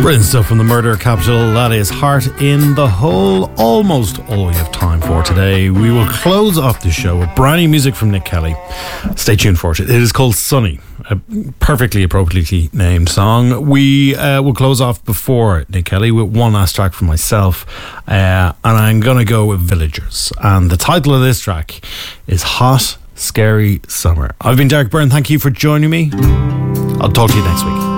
Brilliant stuff from the Murder Capital. That is Heart in the Hole. Almost all we have time for today. We will close off the show with brand new music from Nick Kelly. Stay tuned for it. It is called Sunny, a perfectly appropriately named song. We will close off before Nick Kelly with one last track from myself, and I'm going to go with Villagers. And the title of this track is Hot, Scary Summer. I've been Derek Byrne. Thank you for joining me. I'll talk to you next week.